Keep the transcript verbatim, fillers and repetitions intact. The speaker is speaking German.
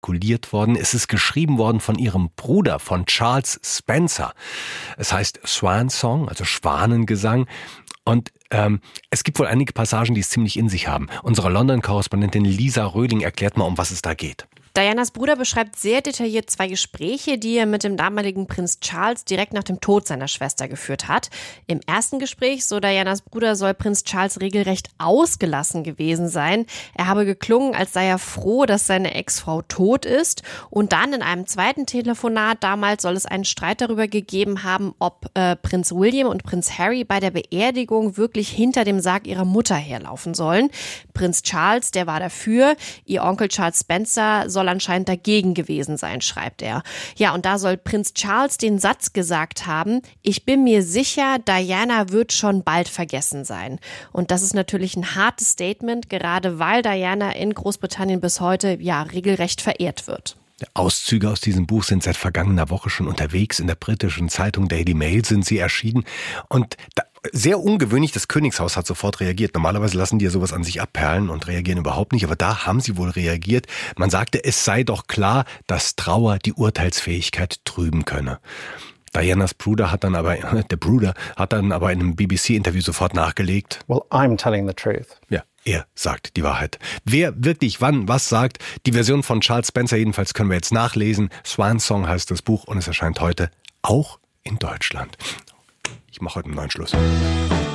zirkuliert worden. Es ist geschrieben worden von ihrem Bruder, von Charles Spencer. Es heißt Swan Song, also Schwanengesang. Und ähm, es gibt wohl einige Passagen, die es ziemlich in sich haben. Unsere London-Korrespondentin Lisa Röhling erklärt mal, um was es da geht. Dianas Bruder beschreibt sehr detailliert zwei Gespräche, die er mit dem damaligen Prinz Charles direkt nach dem Tod seiner Schwester geführt hat. Im ersten Gespräch, so Dianas Bruder, soll Prinz Charles regelrecht ausgelassen gewesen sein. Er habe geklungen, als sei er froh, dass seine Ex-Frau tot ist. Und dann in einem zweiten Telefonat damals soll es einen Streit darüber gegeben haben, ob äh, Prinz William und Prinz Harry bei der Beerdigung wirklich hinter dem Sarg ihrer Mutter herlaufen sollen. Prinz Charles, der war dafür. Ihr Onkel Charles Spencer soll soll anscheinend dagegen gewesen sein, schreibt er. Ja, und da soll Prinz Charles den Satz gesagt haben: Ich bin mir sicher, Diana wird schon bald vergessen sein. Und das ist natürlich ein hartes Statement, gerade weil Diana in Großbritannien bis heute ja regelrecht verehrt wird. Auszüge aus diesem Buch sind seit vergangener Woche schon unterwegs. In der britischen Zeitung Daily Mail sind sie erschienen. Und da, sehr ungewöhnlich, das Königshaus hat sofort reagiert. Normalerweise lassen die ja sowas an sich abperlen und reagieren überhaupt nicht. Aber da haben sie wohl reagiert. Man sagte, es sei doch klar, dass Trauer die Urteilsfähigkeit trüben könne. Dianas Bruder hat dann aber, der Bruder hat dann aber in einem B B C-Interview sofort nachgelegt. Well, I'm telling the truth. Ja. Er sagt die Wahrheit. Wer wirklich wann was sagt, die Version von Charles Spencer jedenfalls können wir jetzt nachlesen. Swan Song heißt das Buch und es erscheint heute auch in Deutschland. Ich mache heute einen neuen Schluss.